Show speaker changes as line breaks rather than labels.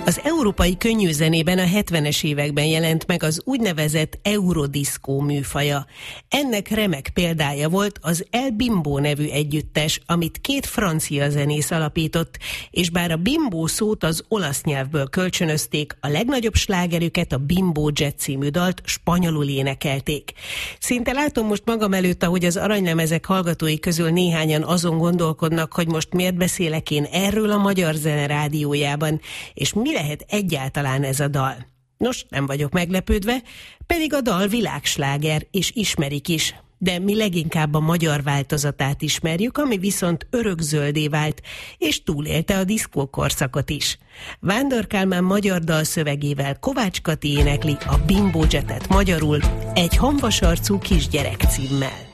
Az európai könnyűzenében a 70-es években jelent meg az úgynevezett eurodiszkó műfaja. Ennek remek példája volt az El Bimbo nevű együttes, amit két francia zenész alapított, és bár a bimbo szót az olasz nyelvből kölcsönözték, a legnagyobb slágerüket, a Bimbo Jet című dalt spanyolul énekelték. Szinte látom most magam előtt, ahogy az aranylemezek hallgatói közül néhányan azon gondolkodnak, hogy most miért beszélek én erről a Magyar Zene Rádiójában, és mi lehet egyáltalán ez a dal. Nos, nem vagyok meglepődve, pedig a dal világsláger, és ismerik is. De mi leginkább a magyar változatát ismerjük, ami viszont örökzöldé vált, és túlélte a diszkókorszakot is. Vándor Kálmán magyar dalszövegével Kovács Kati énekli a Bimbo Jetet magyarul, egy hamvasarcú kisgyerek címmel.